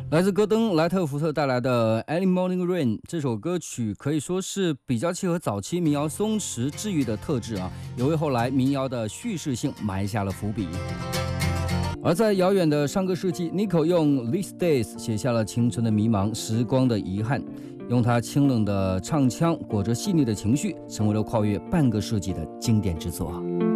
来自戈登·莱特福特带来的《Early Morning Rain》这首歌曲可以说是比较契合早期民谣松弛治愈的特质啊，也为后来民谣的叙事性埋下了伏笔。而在遥远的上个世纪 ，Nico 用《These Days》写下了青春的迷茫、时光的遗憾，用他清冷的唱腔裹着细腻的情绪，成为了跨越半个世纪的经典之作。